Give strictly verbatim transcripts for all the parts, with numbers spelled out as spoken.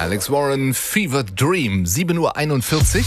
Alex Warren, Fever Dream, sieben Uhr einundvierzig.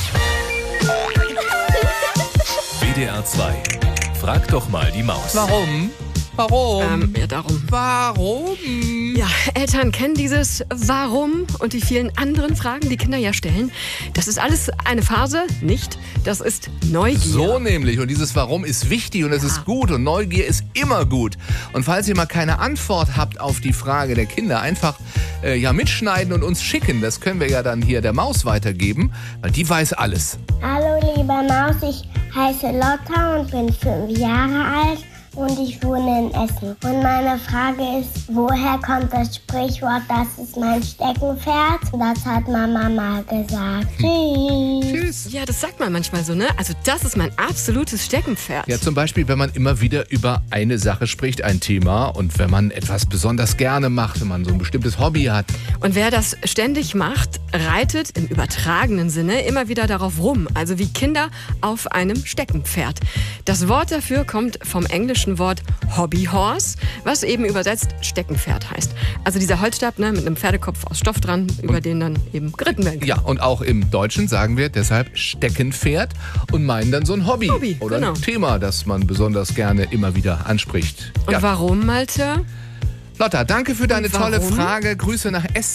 W D R zwei. Frag doch mal die Maus. Warum? Warum? Ähm, ja, darum. Warum? Ja, Eltern kennen dieses Warum und die vielen anderen Fragen, die Kinder ja stellen. Das ist alles eine Phase, nicht? Das ist Neugier. So nämlich. Und dieses Warum ist wichtig und es ist gut und Neugier ist immer gut. Und falls ihr mal keine Antwort habt auf die Frage der Kinder, einfach äh, ja mitschneiden und uns schicken. Das können wir ja dann hier der Maus weitergeben, weil die weiß alles. Hallo liebe Maus, ich heiße Lotta und bin fünf Jahre alt. Und ich wohne in Essen. Und meine Frage ist, woher kommt das Sprichwort, das ist mein Steckenpferd? Das hat Mama mal gesagt. Tschüss. Tschüss. Ja, das sagt man manchmal so, ne? Also das ist mein absolutes Steckenpferd. Ja, zum Beispiel, wenn man immer wieder über eine Sache spricht, ein Thema. Und wenn man etwas besonders gerne macht, wenn man so ein bestimmtes Hobby hat. Und wer das ständig macht, reitet im übertragenen Sinne immer wieder darauf rum. Also wie Kinder auf einem Steckenpferd. Das Wort dafür kommt vom englischen Wort Hobbyhorse, was eben übersetzt Steckenpferd heißt. Also dieser Holzstab, ne, mit einem Pferdekopf aus Stoff dran, über den dann eben geritten werden kann. Ja, und auch im Deutschen sagen wir deshalb Steckenpferd und meinen dann so ein Hobby, Hobby, oder genau. ein Thema, das man besonders gerne immer wieder anspricht. Und Ja. warum, Malte? Lotta, danke für deine Und tolle warum? Frage. Grüße nach Essen.